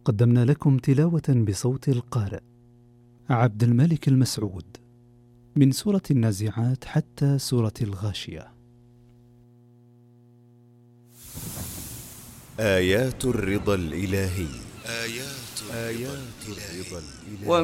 قدمنا لكم تلاوة بصوت القارئ عبد الملك المسعود من سورة النازعات حتى سورة الغاشية. آيات الرضا الإلهي.